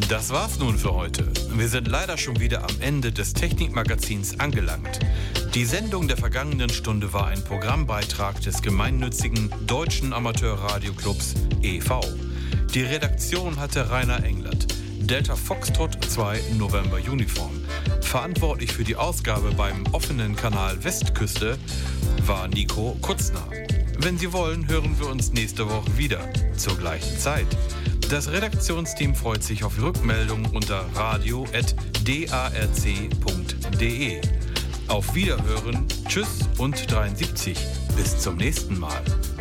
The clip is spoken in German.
Das war's nun für heute. Wir sind leider schon wieder am Ende des Technikmagazins angelangt. Die Sendung der vergangenen Stunde war ein Programmbeitrag des gemeinnützigen Deutschen Amateurradioclubs e.V. Die Redaktion hatte Rainer Englert. Delta Foxtrot 2 November Uniform. Verantwortlich für die Ausgabe beim offenen Kanal Westküste war Nico Kutzner. Wenn Sie wollen, hören wir uns nächste Woche wieder, zur gleichen Zeit. Das Redaktionsteam freut sich auf Rückmeldungen unter radio@darc.de. Auf Wiederhören, tschüss und 73. Bis zum nächsten Mal.